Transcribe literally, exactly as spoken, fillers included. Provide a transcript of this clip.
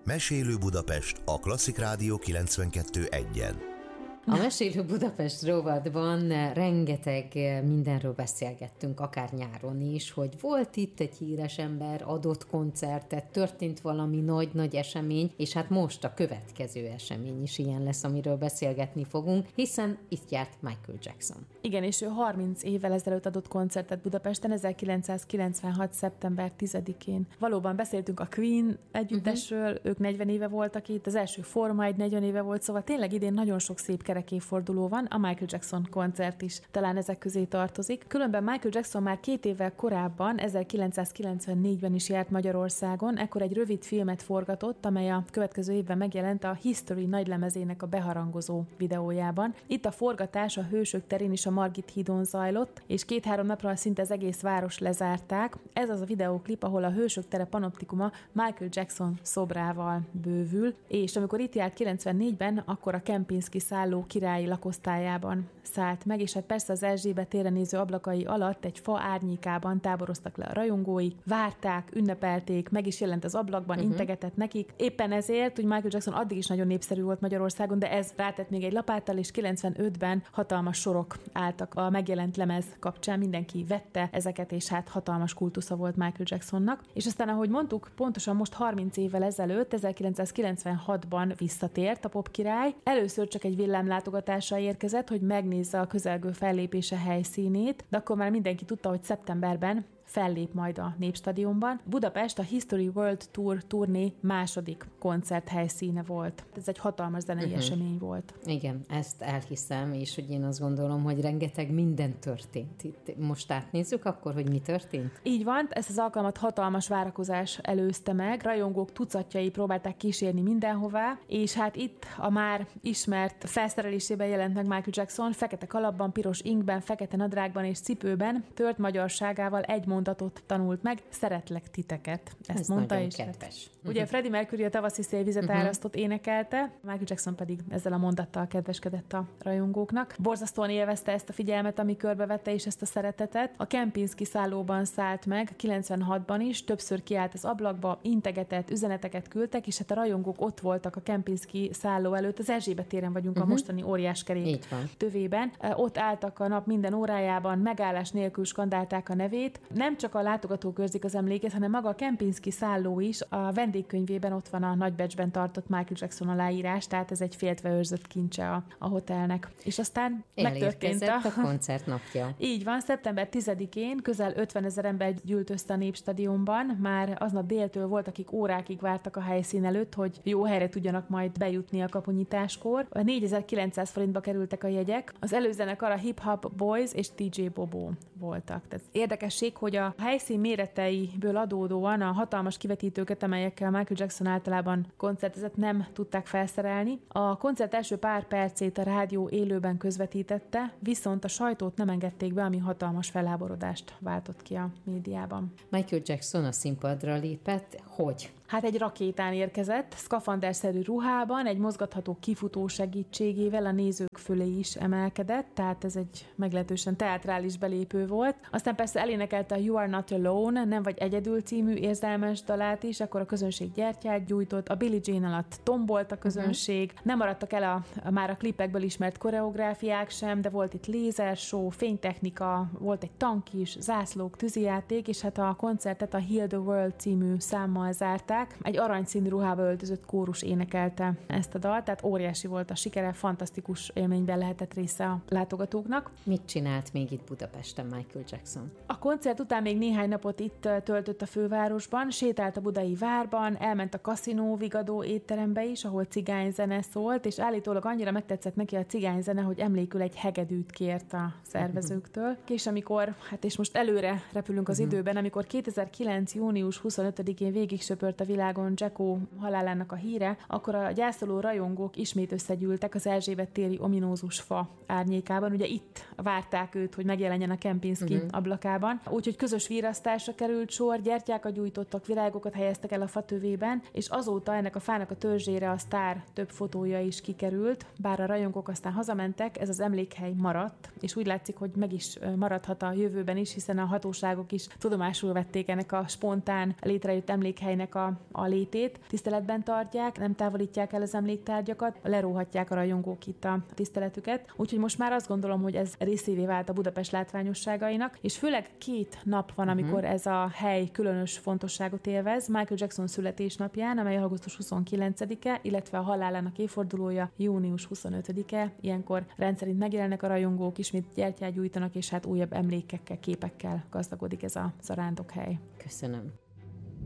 Mesélő Budapest a Klasszik Rádió kilencvenkettő egyen. A Mesélő Budapest rovatban rengeteg mindenről beszélgettünk, akár nyáron is, hogy volt itt egy híres ember, adott koncertet, történt valami nagy-nagy esemény, és hát most a következő esemény is ilyen lesz, amiről beszélgetni fogunk, hiszen itt járt Michael Jackson. Igen, és ő harminc évvel ezelőtt adott koncertet Budapesten, ezerkilencszázkilencvenhat. szeptember tizedikén. Valóban beszéltünk a Queen együttesről, uh-huh. ők negyven éve voltak itt, az első Forma egy negyven éve volt, szóval tényleg idén nagyon sok szép évforduló van, a Michael Jackson koncert is talán ezek közé tartozik. Különben Michael Jackson már két évvel korábban, ezerkilencszázkilencvennégyben is járt Magyarországon, ekkor egy rövid filmet forgatott, amely a következő évben megjelent a History nagylemezének a beharangozó videójában. Itt a forgatás a Hősök terén és a Margit hídon zajlott, és két-három napra szinte az egész város lezárták. Ez az a videóklip, ahol a Hősök tere panoptikuma Michael Jackson szobrával bővül, és amikor itt járt kilencvennégyben, akkor a Kempinski szálló királyi lakosztályában szállt meg, és hát persze az Erzsébet térre néző ablakai alatt egy fa árnyékában táboroztak le a rajongói, várták, ünnepelték, meg is jelent az ablakban, uh-huh. integetett nekik. Éppen ezért, hogy Michael Jackson addig is nagyon népszerű volt Magyarországon, de ez rátett még egy lapáttal, és kilencvenötben hatalmas sorok álltak a megjelent lemez kapcsán, mindenki vette ezeket, és hát hatalmas kultusza volt Michael Jacksonnak. És aztán, ahogy mondtuk, pontosan most harminc évvel ezelőtt, ezerkilencszázkilencvenhatban visszatért a popkirály. Először csak egy villámlátogatásra érkezett, hogy megnézze a közelgő fellépése helyszínét, de akkor már mindenki tudta, hogy szeptemberben fellép majd a Népstadionban. Budapest a History World Tour turné második koncert helyszíne volt. Ez egy hatalmas zenei uh-huh. esemény volt. Igen, ezt elhiszem, és hogy én azt gondolom, hogy rengeteg minden történt itt. Most átnézzük akkor, hogy mi történt? Így van, ezt az alkalmat hatalmas várakozás előzte meg, rajongók tucatjai próbálták kísérni mindenhová, és hát itt a már ismert felszerelésében jelent meg Michael Jackson, fekete kalapban, piros inkben, fekete nadrágban és cipőben, tört magyarságával egy mondatot tanult meg, szeretlek titeket. Ezt Ez mondta, nagyon és kedves. Hát, ugye Freddie Mercury a Tavaszi szélvizet uh-huh. árasztott énekelte, Michael Jackson pedig ezzel a mondattal kedveskedett a rajongóknak. Borzasztóan élvezte ezt a figyelmet, ami körbevette, és ezt a szeretetet. A Kempinski szállóban szállt meg, kilencvenhatban is, többször kiállt az ablakba, integetett, üzeneteket küldtek, és hát a rajongók ott voltak a Kempinski szálló előtt, az Erzsébet téren vagyunk uh-huh. a mostani óriáskerék tövében. Ott álltak a nap minden órájában, megállás nélkül skandálták a nevét. Nem csak a látogatók őrzik az emlékét, hanem maga a Kempinski szálló is. A vendégkönyvében ott van a nagybecsben tartott Michael Jackson aláírás, tehát ez egy féltve őrzött kincse a, a hotelnek. És aztán megtörtént a, a koncertnapja. Így van, szeptember tizedikén közel ötvenezer ember gyűlt össze a Népstadionban. Már aznap déltől volt, akik órákig vártak a helyszín előtt, hogy jó helyre tudjanak majd bejutni a kapunyitáskor. négyezer-kilencszáz forintba kerültek a jegyek. Az előzenekar a Hip Hop Boys és té jé Bobo voltak. Tehát érdekesség, hogy a helyszín méreteiből adódóan a hatalmas kivetítőket, amelyekkel Michael Jackson általában koncertezett, nem tudták felszerelni. A koncert első pár percét a rádió élőben közvetítette, viszont a sajtót nem engedték be, ami hatalmas felháborodást váltott ki a médiában. Michael Jackson a színpadra lépett, hogy? Hát egy rakétán érkezett, szkafanderszerű ruhában, egy mozgatható kifutó segítségével a nézők fölé is emelkedett, tehát ez egy meglehetősen teátrális belépő volt. Aztán persze elénekelte a You Are Not Alone, Nem vagy egyedül című érzelmes dalát is, akkor a közönség gyertyát gyújtott, a Billie Jean alatt tombolt a közönség, uh-huh. nem maradtak el a, a már a klipekből ismert koreográfiák sem, de volt itt lézershow, fénytechnika, volt egy tank is, zászlók, tűzijáték, és hát a koncertet a Heal the World című számmal zárták. Egy aranyszínű ruhába öltözött kórus énekelte ezt a dalt, tehát óriási volt a sikere, fantasztikus élményben lehetett része a látogatóknak. Mit csinált még itt Budapesten Michael Jackson? A koncert után még néhány napot itt töltött a fővárosban, sétált a budai várban, elment a kaszinó Vigadó étterembe is, ahol cigányzene szólt, és állítólag annyira megtetszett neki a cigányzene, hogy emlékül egy hegedűt kért a szervezőktől. És amikor, hát és most előre repülünk az időben, amikor kétezer-kilenc június huszonötödikén végig söpört a világon Jacko halálának a híre, akkor a gyászoló rajongók ismét összegyűltek az Erzsébet téri ominózus fa árnyékában. Ugye itt várták őt, hogy megjelenjen a Kempinski uh-huh. ablakában. Úgyhogy közös virasztásra került sor, gyertyákat gyújtottak, virágokat helyeztek el a fatövében, és azóta ennek a fának a törzsére a sztár több fotója is kikerült, bár a rajongók aztán hazamentek, ez az emlékhely maradt, és úgy látszik, hogy meg is maradhat a jövőben is, hiszen a hatóságok is tudomásul vették ennek a spontán létrejött emlékhelynek a, a létét, tiszteletben tartják, nem távolítják el az emléktárgyakat, leróhatják a rajongók itt a tiszteletüket, úgyhogy most már azt gondolom, hogy ez részévé vált a Budapest látványosságainak, és főleg két nap van, amikor uh-huh. ez a hely különös fontosságot élvez, Michael Jackson születésnapján, amely augusztus huszonkilencedike, illetve a halálának évfordulója június huszonötödike, ilyenkor rendszerint megjelennek a rajongók, ismét gyertyát gyújtanak, és hát újabb emlékekkel, képekkel gazdagodik ez a zarándokhely. Köszönöm.